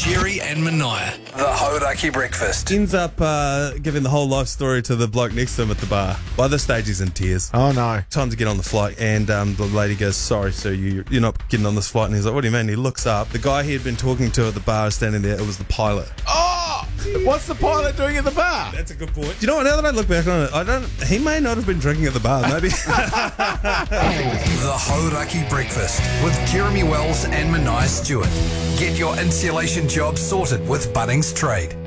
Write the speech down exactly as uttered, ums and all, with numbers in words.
Kerry and Mania. The Hauraki Breakfast. Ends up uh, giving the whole life story to the bloke next to him at the bar. By this stage, he's in tears. Oh, no. Time to get on the flight, and um, the lady goes, sorry, sir, you, you're not getting on this flight. And he's like, what do you mean? He looks up. The guy he had been talking to at the bar is standing there. It was the pilot. Oh! What's the pilot doing at the bar? That's a good point. You know what? Now that I look back on it, I don't. He may not have been drinking at the bar. Maybe. The Hauraki Breakfast with Jeremy Wells and Mania Stewart. Get your insulation job sorted with Bunnings Trade.